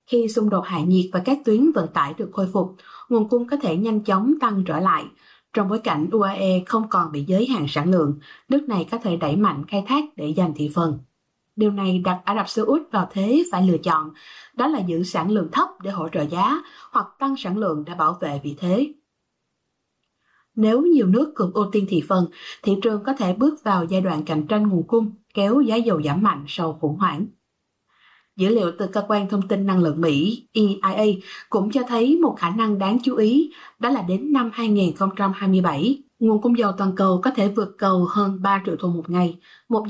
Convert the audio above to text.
Khi xung đột hạ nhiệt và các tuyến vận tải được khôi phục, nguồn cung có thể nhanh chóng tăng trở lại. Trong bối cảnh UAE không còn bị giới hạn sản lượng, nước này có thể đẩy mạnh khai thác để giành thị phần. Điều này đặt Ả Rập Xê Út vào thế phải lựa chọn, đó là giữ sản lượng thấp để hỗ trợ giá hoặc tăng sản lượng để bảo vệ vị thế. Nếu nhiều nước cùng ưu tiên thị phần, thị trường có thể bước vào giai đoạn cạnh tranh nguồn cung, kéo giá dầu giảm mạnh sau khủng hoảng. Dữ liệu từ Cơ quan Thông tin Năng lượng Mỹ EIA cũng cho thấy một khả năng đáng chú ý, đó là đến năm 2027, nguồn cung dầu toàn cầu có thể vượt cầu hơn 3 triệu thùng một ngày, một